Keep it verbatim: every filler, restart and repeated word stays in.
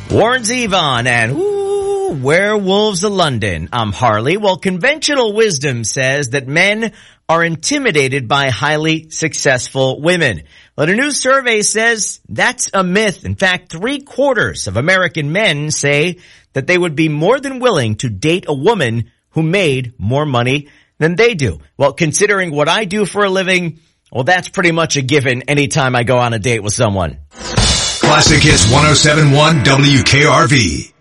Warren Zevon and ooh, Werewolves of London. I'm Harley. Well, conventional wisdom says that men are intimidated by highly successful women. But a new survey says that's a myth. In fact, three quarters of American men say that they would be more than willing to date a woman who made more money than they do. Well, considering what I do for a living, well, that's pretty much a given anytime I go on a date with someone. Classic Hits one oh seven point one W K R V.